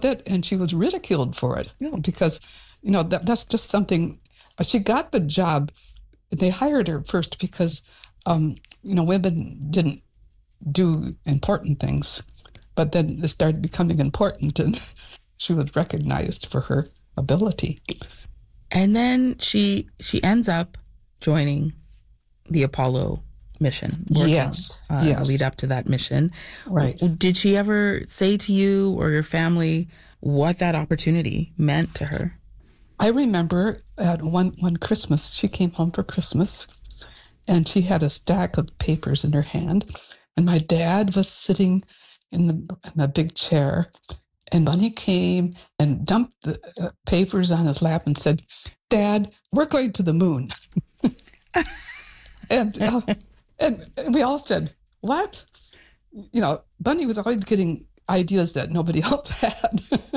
with it, and she was ridiculed for it because, that's just something. She got the job. They hired her first because, women didn't do important things, but then it started becoming important, and she was recognized for her ability. And then she ends up joining the Apollo mission. Yes. Lead up to that mission. Right. Did she ever say to you or your family what that opportunity meant to her? I remember at one Christmas, she came home for Christmas, and she had a stack of papers in her hand, and my dad was sitting in the big chair, and Bunny came and dumped the papers on his lap and said, "Dad, we're going to the moon." and we all said, "What?" Bunny was always getting ideas that nobody else had.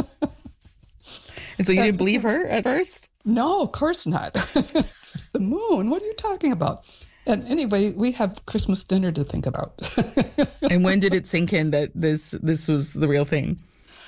And so you didn't believe her at first? No, of course not. The moon? What are you talking about? And anyway, we have Christmas dinner to think about. And when did it sink in that this was the real thing?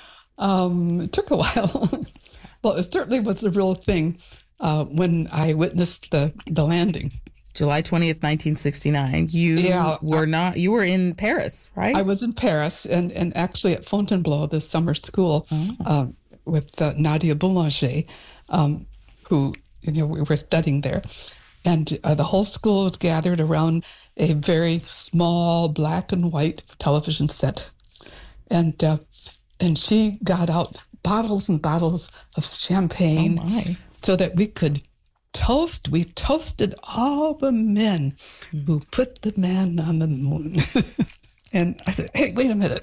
It took a while. Well, it certainly was the real thing when I witnessed the landing. July 20th, 1969. You were in Paris, right? I was in Paris and actually at Fontainebleau, the summer school, with Nadia Boulanger, who, we were studying there. And the whole school was gathered around a very small black and white television set. And she got out bottles and bottles of champagne so that we could toast. We toasted all the men who put the man on the moon. And I said, "Hey, wait a minute."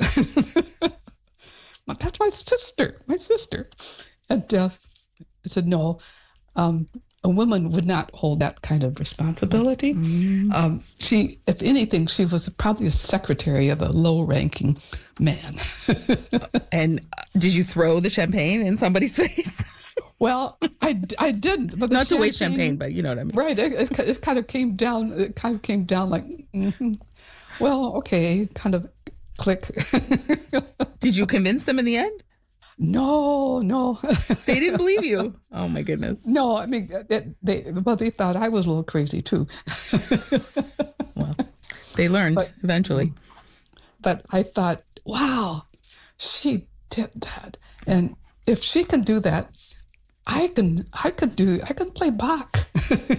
"That's my sister. And I said, "No, a woman would not hold that kind of responsibility." She, if anything, she was probably a secretary of a low-ranking man. And did you throw the champagne in somebody's face? Well, I didn't. But not to waste champagne, but you know what I mean. Right. It kind of came down. It kind of came down like, well, okay, kind of click. Did you convince them in the end? No. They didn't believe you. Oh my goodness. No, I mean, they thought I was a little crazy too. Well, they learned eventually. But I thought, wow, she did that, and if she can do that, I can play Bach.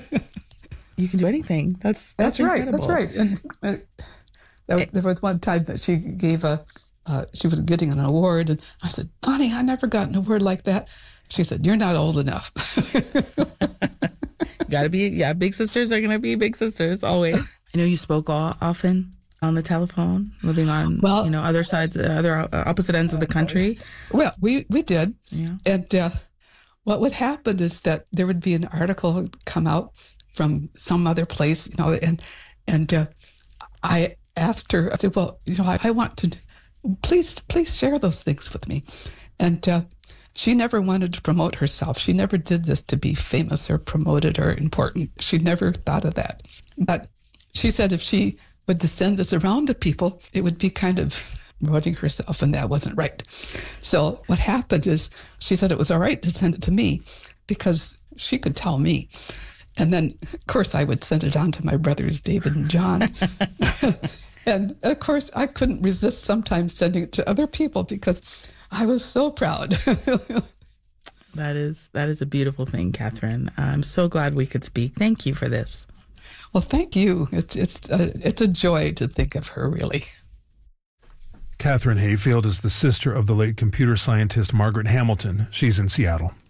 You can do anything. That's right. Incredible. That's right. And there was one time that she gave she was getting an award, and I said, "Bonnie, I never got an award like that." She said, "You're not old enough." Gotta be, big sisters are gonna be big sisters always. I know you spoke often on the telephone, living on other opposite ends of the country. Well, we did. Yeah. And what would happen is that there would be an article come out from some other place, and I asked her, I said, "Well, I want to, please share those things with me." And she never wanted to promote herself. She never did this to be famous or promoted or important. She never thought of that. But she said if she would to send this around to people, it would be kind of promoting herself, and that wasn't right. So what happened is she said it was all right to send it to me because she could tell me. And then, of course, I would send it on to my brothers, David and John. And, of course, I couldn't resist sometimes sending it to other people because I was so proud. That is a beautiful thing, Catherine. I'm so glad we could speak. Thank you for this. Well, thank you. It's a joy to think of her, really. Catherine Hayfield is the sister of the late computer scientist Margaret Hamilton. She's in Seattle.